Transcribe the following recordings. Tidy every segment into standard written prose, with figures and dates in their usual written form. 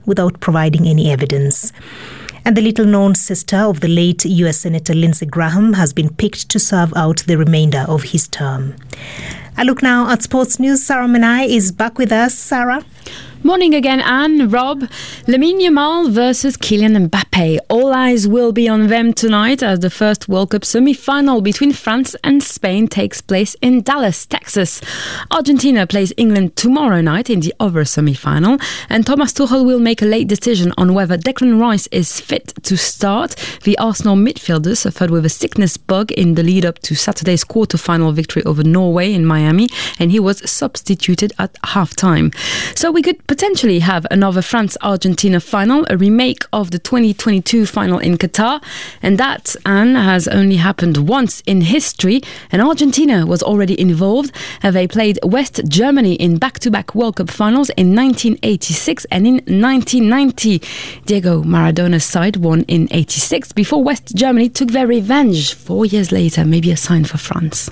without providing any evidence. And the little-known sister of the late US Senator Lindsey Graham has been picked to serve out the remainder of his term. I look now at sports news. Sarah Menai is back with us. Sarah? Morning again, Anne, Rob. Lamine Yamal versus Kylian Mbappe. All eyes will be on them tonight as the first World Cup semi-final between France and Spain takes place in Dallas, Texas. Argentina plays England tomorrow night in the other semi-final, and Thomas Tuchel will make a late decision on whether Declan Rice is fit to start. The Arsenal midfielder suffered with a sickness bug in the lead-up to Saturday's quarter-final victory over Norway in Miami, and he was substituted at half-time. So we could potentially have another France-Argentina final, a remake of the 2022 final in Qatar. And that, Anne, has only happened once in history. And Argentina was already involved. They played West Germany in back-to-back World Cup finals in 1986 and in 1990. Diego Maradona's side won in 86 before West Germany took their revenge 4 years later. Maybe a sign for France.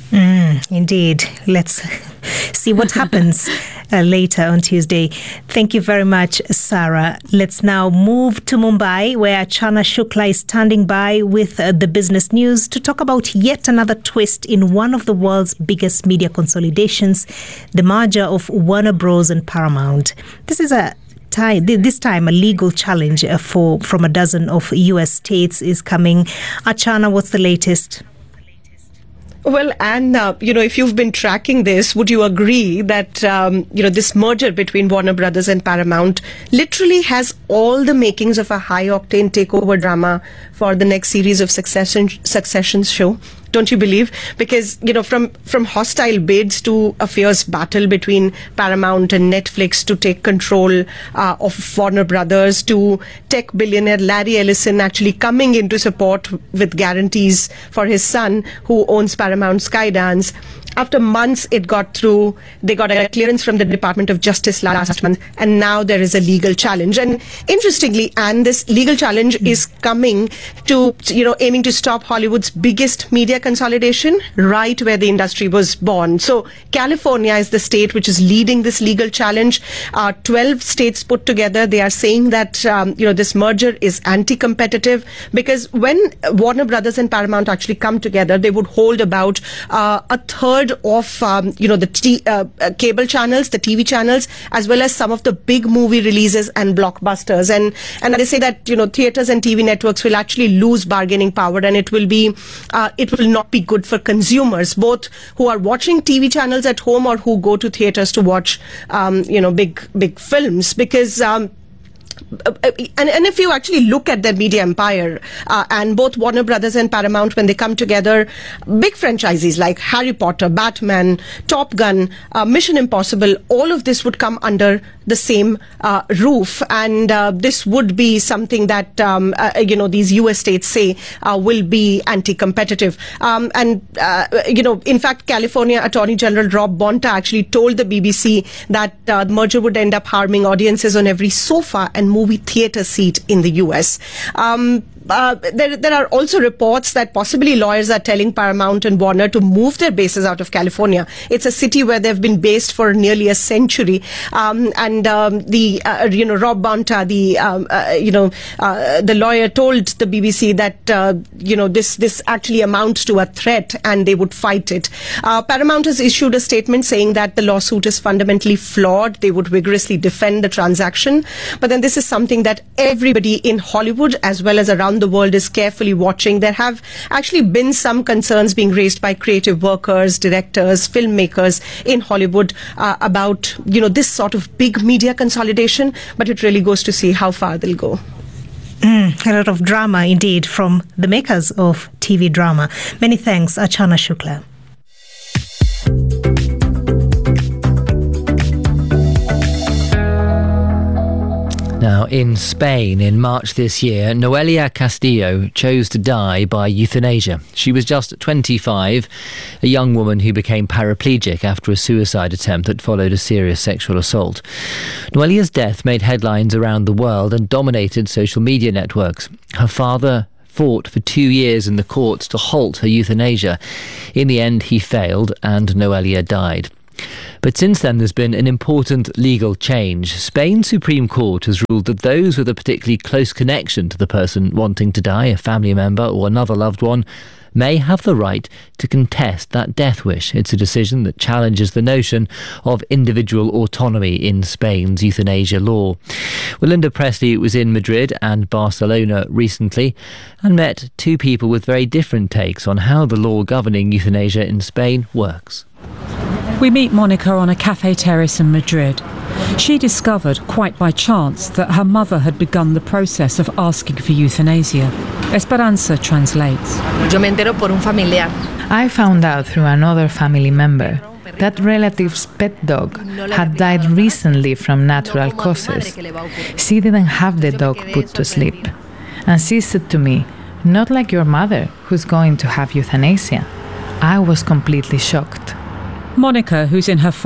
Indeed. Let's see what happens later on Tuesday. Thank you very much, Sarah. Let's now move to Mumbai, where Achana Shukla is standing by with the business news to talk about yet another twist in one of the world's biggest media consolidations, the merger of Warner Bros. And Paramount. This time a legal challenge from a dozen of US states is coming. Achana, what's the latest? Well, and, if you've been tracking this, would you agree that, this merger between Warner Brothers and Paramount literally has all the makings of a high-octane takeover drama for the next series of Succession show? Don't you believe? Because, from hostile bids to a fierce battle between Paramount and Netflix to take control of Warner Brothers, to tech billionaire Larry Ellison actually coming into support with guarantees for his son who owns Paramount Skydance. After months, it got through. They got a clearance from the Department of Justice last month, and now there is a legal challenge. And interestingly, Anne, this legal challenge is coming to, aiming to stop Hollywood's biggest media consolidation, right where the industry was born. So California is the state which is leading this legal challenge. 12 states put together, they are saying that, this merger is anti-competitive because when Warner Brothers and Paramount actually come together, they would hold about a third of the cable channels, the TV channels, as well as some of the big movie releases and blockbusters. And they say that theaters and TV networks will actually lose bargaining power, and it will not be good for consumers, both who are watching TV channels at home or who go to theaters to watch big films, because and if you actually look at their media empire, and both Warner Brothers and Paramount, when they come together, big franchises like Harry Potter, Batman, Top Gun, Mission Impossible, all of this would come under the same roof, and this would be something that these US states say will be anti-competitive. In fact, California Attorney General Rob Bonta actually told the BBC that the merger would end up harming audiences on every sofa and movie theater seat in the US. There are also reports that possibly lawyers are telling Paramount and Warner to move their bases out of California. It's a city where they've been based for nearly a century. Rob Bonta, the lawyer, told the BBC that this actually amounts to a threat and they would fight it. Paramount has issued a statement saying that the lawsuit is fundamentally flawed. They would vigorously defend the transaction. But then this is something that everybody in Hollywood as well as around the world is carefully watching. There have actually been some concerns being raised by creative workers, directors, filmmakers in Hollywood about this sort of big media consolidation, but it really goes to see how far they'll go. A lot of drama indeed from the makers of TV drama. Many thanks, Achana Shukla. Now, in Spain, in March this year, Noelia Castillo chose to die by euthanasia. She was just 25, a young woman who became paraplegic after a suicide attempt that followed a serious sexual assault. Noelia's death made headlines around the world and dominated social media networks. Her father fought for 2 years in the courts to halt her euthanasia. In the end, he failed and Noelia died. But since then, there's been an important legal change. Spain's Supreme Court has ruled that those with a particularly close connection to the person wanting to die, a family member or another loved one, may have the right to contest that death wish. It's a decision that challenges the notion of individual autonomy in Spain's euthanasia law. Well, Linda Presley was in Madrid and Barcelona recently and met two people with very different takes on how the law governing euthanasia in Spain works. We meet Monica on a cafe terrace in Madrid. She discovered, quite by chance, that her mother had begun the process of asking for euthanasia. Esperanza translates. I found out through another family member that relative's pet dog had died recently from natural causes. She didn't have the dog put to sleep. And she said to me, "Not like your mother, who's going to have euthanasia." I was completely shocked. Monica, who's in her